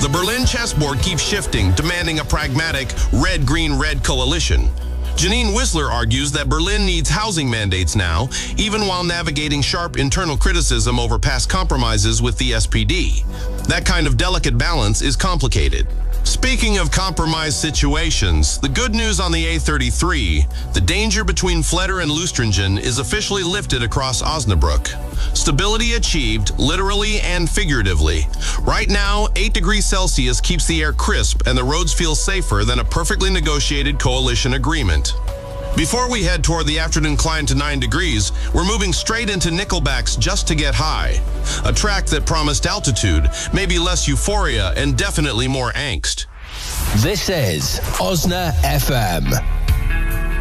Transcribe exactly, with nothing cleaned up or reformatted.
The Berlin chessboard keeps shifting, demanding a pragmatic red-green-red coalition. Janine Whistler argues that Berlin needs housing mandates now, even while navigating sharp internal criticism over past compromises with the S P D. That kind of delicate balance is complicated. Speaking of compromise situations, the good news on the A thirty-three, the danger between Vletter and Lustringen is officially lifted across Osnabrück. Stability achieved, literally and figuratively. Right now, eight degrees Celsius keeps the air crisp and the roads feel safer than a perfectly negotiated coalition agreement. Before we head toward the afternoon climb to nine degrees, we're moving straight into Nickelback's Just to Get High, a track that promised altitude, maybe less euphoria, and definitely more angst. This is Osna F M.